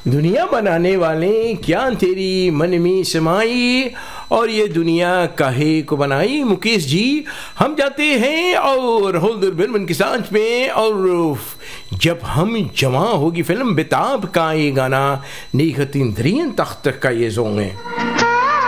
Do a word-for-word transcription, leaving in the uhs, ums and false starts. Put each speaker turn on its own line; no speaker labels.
दुनिया बनाने वाले क्या तेरी मन में समाई और ये दुनिया काहे को बनाई। मुकेश जी हम जाते हैं और होल्डर बिरमन की सांच में, और जब हम जमा होगी फिल्म बेताब का ये गाना नीखतीन तख्त का ये जोंग है।